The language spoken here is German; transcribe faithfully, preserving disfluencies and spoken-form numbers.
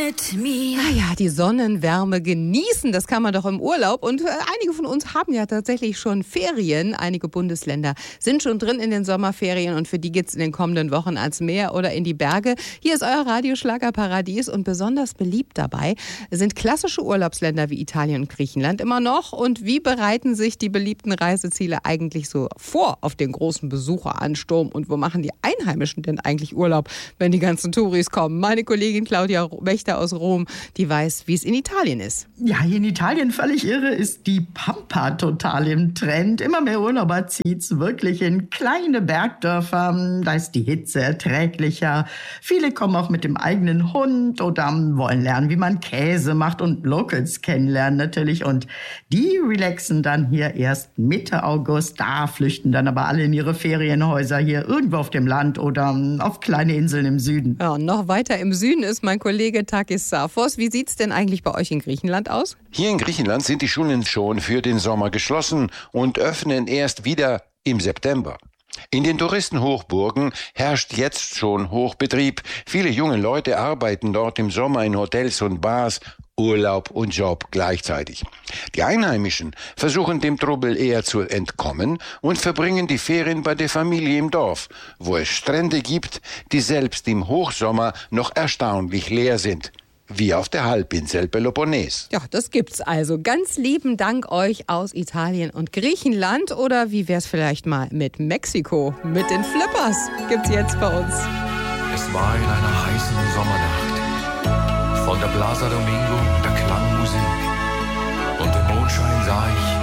mit mir. Ah ja, die Sonnenwärme genießen, das kann man doch im Urlaub. Und äh, einige von uns haben ja tatsächlich schon Ferien. Einige Bundesländer sind schon drin in den Sommerferien und für die geht's in den kommenden Wochen ans Meer oder in die Berge. Hier ist euer Radioschlagerparadies und besonders beliebt dabei sind klassische Urlaubsländer wie Italien und Griechenland immer noch. Und wie bereiten sich die beliebten Reiseziele eigentlich so vor auf den großen Besucheransturm? Und wo machen die Einheimischen denn eigentlich Urlaub, wenn die ganzen Touris kommen? Meine Kollegin Claudia Wächter aus Rom, die weiß, wie es in Italien ist. Ja, hier in Italien völlig irre ist die Pampa total im Trend. Immer mehr Urlauber zieht's wirklich in kleine Bergdörfer. Da ist die Hitze erträglicher. Viele kommen auch mit dem eigenen Hund oder wollen lernen, wie man Käse macht und Locals kennenlernen natürlich. Und die relaxen dann hier erst Mitte August. Da flüchten dann aber alle in ihre Ferienhäuser hier irgendwo auf dem Land oder auf kleine Inseln im Süden. Ja, und noch weiter im Süden ist mein Kollege Takis Safos. Wie sieht's denn eigentlich bei euch in Griechenland aus? Hier in Griechenland sind die Schulen schon für den Sommer geschlossen und öffnen erst wieder im September. In den Touristenhochburgen herrscht jetzt schon Hochbetrieb. Viele junge Leute arbeiten dort im Sommer in Hotels und Bars, Urlaub und Job gleichzeitig. Die Einheimischen versuchen dem Trubel eher zu entkommen und verbringen die Ferien bei der Familie im Dorf, wo es Strände gibt, die selbst im Hochsommer noch erstaunlich leer sind. Wie auf der Halbinsel Peloponnes. Ja, das gibt's also. Ganz lieben Dank euch aus Italien und Griechenland. Oder wie wär's vielleicht mal mit Mexiko? Mit den Flippers gibt's jetzt bei uns. Es war in einer heißen Sommernacht. Von der Plaza Domingo, da klang Musik. Und im Mondschein sah ich